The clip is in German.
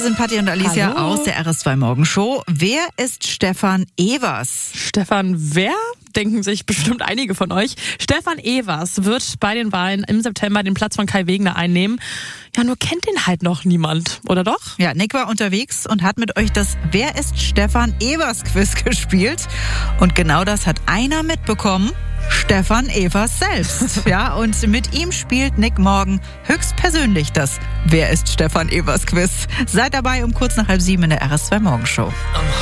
sind Patti und Alicia Hallo. aus der RS2 Morgenshow. Wer ist Stefan Evers? Stefan wer? Denken sich bestimmt einige von euch. Stefan Evers wird bei den Wahlen im September den Platz von Kai Wegener einnehmen. Ja, nur kennt ihn halt noch niemand, oder doch? Ja, Nick war unterwegs und hat mit euch das Wer ist Stefan Evers Quiz gespielt. Und genau das hat einer mitbekommen. Stefan Evers selbst. Ja, und mit ihm spielt Nick morgen höchstpersönlich das Wer ist Stefan Evers Quiz. Seid dabei um kurz nach 6:30 in der RS2 Morgenshow.